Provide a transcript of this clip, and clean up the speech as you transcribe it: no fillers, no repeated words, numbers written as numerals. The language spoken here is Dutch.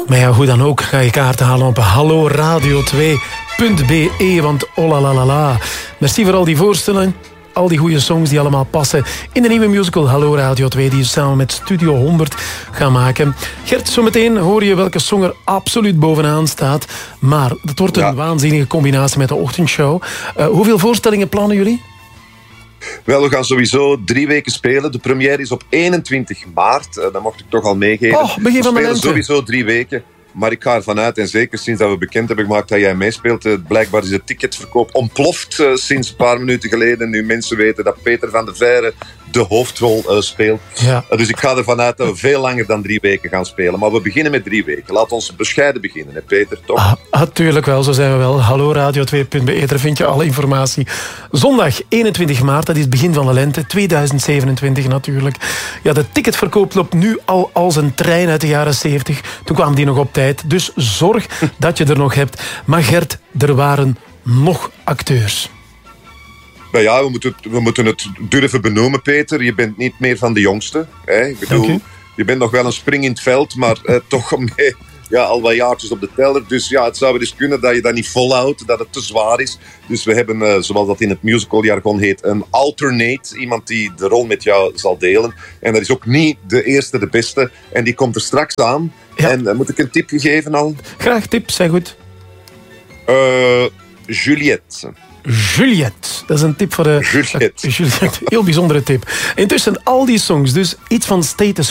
Maar ja, hoe dan ook, ga je kaarten halen op halloradio2.be, want oh la la la la. Merci voor al die voorstellen. Al die goede songs die allemaal passen in de nieuwe musical Hallo Radio 2... die je samen met Studio 100 gaan maken. Gert, zometeen hoor je welke song er absoluut bovenaan staat. Maar dat wordt een waanzinnige combinatie met de ochtendshow. Hoeveel voorstellingen plannen jullie? Wel, we gaan sowieso 3 weken spelen. De première is op 21 maart. Dat mocht ik toch al meegeven. Oh, begin van de lente. We spelen sowieso 3 weken. Maar ik ga ervan uit, en zeker sinds dat we bekend hebben gemaakt dat jij meespeelt, blijkbaar is de ticketverkoop ontploft sinds een paar minuten geleden. Nu mensen weten dat Peter van der Veijren de hoofdrol speelt. Ja. Dus ik ga ervan uit dat we veel langer dan 3 weken gaan spelen. Maar we beginnen met 3 weken. Laat ons bescheiden beginnen, hè Peter, toch? Natuurlijk wel, zo zijn we wel. Halloradio2.be, daar vind je alle informatie. Zondag 21 maart, dat is het begin van de lente, 2027 natuurlijk. Ja, de ticketverkoop loopt nu al als een trein uit de jaren 70. Toen kwamen die nog op tijd. Dus zorg dat je er nog hebt. Maar Gert, er waren nog acteurs. Nou ja, we moeten het durven benoemen, Peter. Je bent niet meer van de jongste. Hè? Ik bedoel, je bent nog wel een spring in het veld, maar toch mee, al wat jaartjes op de teller. Dus ja, het zou wel eens kunnen dat je dat niet volhoudt, dat het te zwaar is. Dus we hebben, zoals dat in het musicaljargon heet, een alternate. Iemand die de rol met jou zal delen. En dat is ook niet de eerste, de beste. En die komt er straks aan. Ja. En moet ik een tip geven al? Graag tip, zeg goed. Juliette. Juliette, dat is een tip voor de... Juliette. Juliette, heel bijzondere tip. Intussen al die songs, dus iets van Status